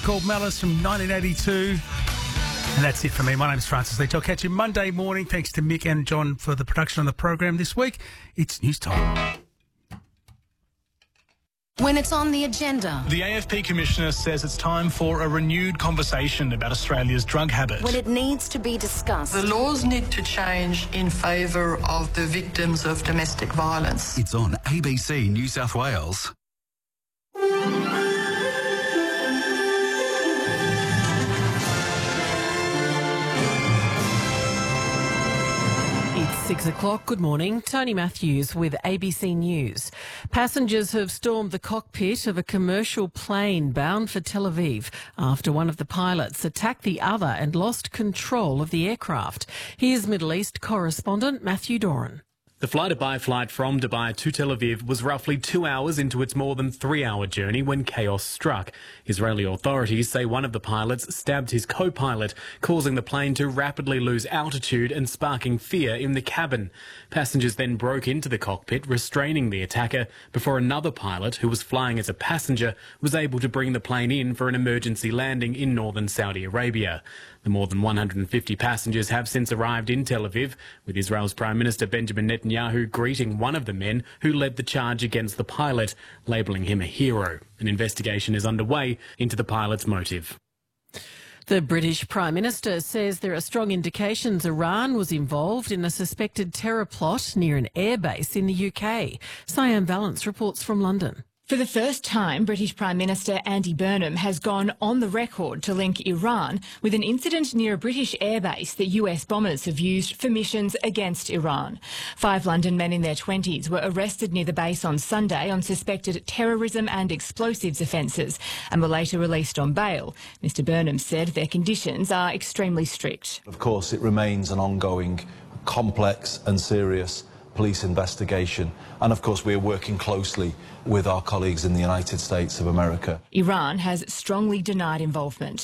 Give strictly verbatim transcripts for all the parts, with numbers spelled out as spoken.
called Malice from nineteen eighty-two. And that's it for me. My name's Francis Leach. I'll catch you Monday morning. Thanks to Mick and John for the production on the program this week. It's news time. When it's on the agenda. The A F P Commissioner says it's time for a renewed conversation about Australia's drug habit. When it needs to be discussed. The laws need to change in favour of the victims of domestic violence. It's on A B C New South Wales. Six o'clock. Good morning. Tony Matthews with A B C News. Passengers have stormed the cockpit of a commercial plane bound for Tel Aviv after one of the pilots attacked the other and lost control of the aircraft. Here's Middle East correspondent Matthew Doran. The fly-to-by flight from Dubai to Tel Aviv was roughly two hours into its more than three-hour journey when chaos struck. Israeli authorities say one of the pilots stabbed his co-pilot, causing the plane to rapidly lose altitude and sparking fear in the cabin. Passengers then broke into the cockpit, restraining the attacker, before another pilot, who was flying as a passenger, was able to bring the plane in for an emergency landing in northern Saudi Arabia. The more than one hundred fifty passengers have since arrived in Tel Aviv, with Israel's Prime Minister Benjamin Netanyahu greeting one of the men who led the charge against the pilot, labelling him a hero. An investigation is underway into the pilot's motive. The British Prime Minister says there are strong indications Iran was involved in a suspected terror plot near an airbase in the U K. Siam Valance reports from London. For the first time, British Prime Minister Andy Burnham has gone on the record to link Iran with an incident near a British airbase that U S bombers have used for missions against Iran. Five London men in their twenties were arrested near the base on Sunday on suspected terrorism and explosives offences and were later released on bail. Mr Burnham said their conditions are extremely strict. Of course, it remains an ongoing, complex and serious police investigation, and of course we are working closely with our colleagues in the United States of America. Iran has strongly denied involvement.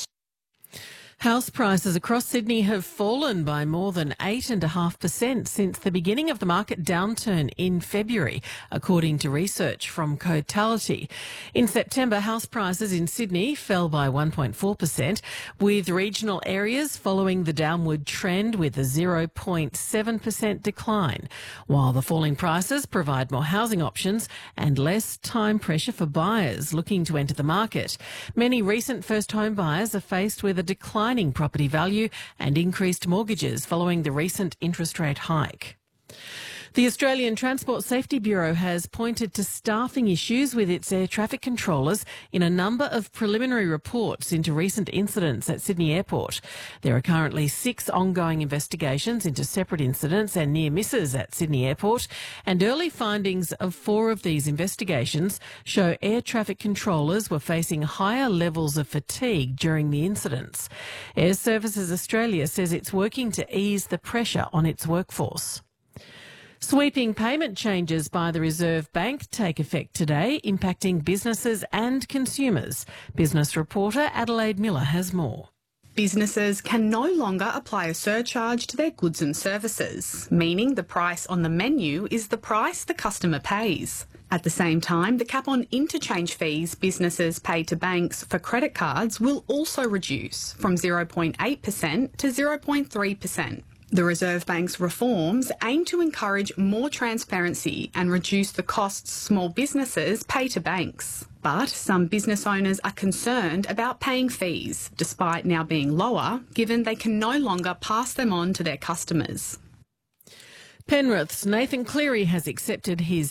House prices across Sydney have fallen by more than eight point five percent since the beginning of the market downturn in February, according to research from Cotality. In September, house prices in Sydney fell by one point four percent, with regional areas following the downward trend with a zero point seven percent decline, while the falling prices provide more housing options and less time pressure for buyers looking to enter the market. Many recent first home buyers are faced with a decline property value and increased mortgages following the recent interest rate hike. The Australian Transport Safety Bureau has pointed to staffing issues with its air traffic controllers in a number of preliminary reports into recent incidents at Sydney Airport. There are currently six ongoing investigations into separate incidents and near misses at Sydney Airport, and early findings of four of these investigations show air traffic controllers were facing higher levels of fatigue during the incidents. Air Services Australia says it's working to ease the pressure on its workforce. Sweeping payment changes by the Reserve Bank take effect today, impacting businesses and consumers. Business reporter Adelaide Miller has more. Businesses can no longer apply a surcharge to their goods and services, meaning the price on the menu is the price the customer pays. At the same time, the cap on interchange fees businesses pay to banks for credit cards will also reduce from zero point eight percent to zero point three percent. The Reserve Bank's reforms aim to encourage more transparency and reduce the costs small businesses pay to banks. But some business owners are concerned about paying fees, despite now being lower, given they can no longer pass them on to their customers. Penrith's Nathan Cleary has accepted his